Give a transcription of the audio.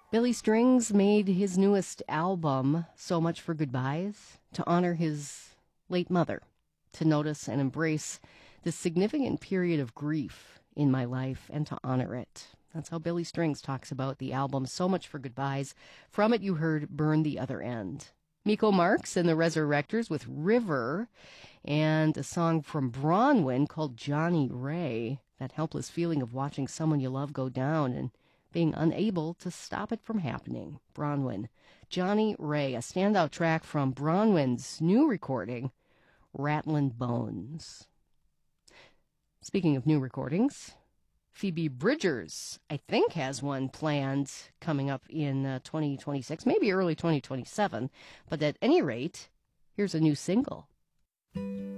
Billy Strings made his newest album, So Much for Goodbyes, to honor his late mother, to notice and embrace this significant period of grief in my life and to honor it. That's how Billy Strings talks about the album So Much for Goodbyes. From it, you heard Burn the Other End. Miko Marks and the Resurrectors with River, and a song from Bronwyn called Johnny Ray, that helpless feeling of watching someone you love go down and being unable to stop it from happening. Bronwyn. Johnny Ray, a standout track from Bronwyn's new recording, Rattlin' Bones. Speaking of new recordings, Phoebe Bridgers, I think, has one planned coming up in 2026, maybe early 2027. But at any rate, here's a new single.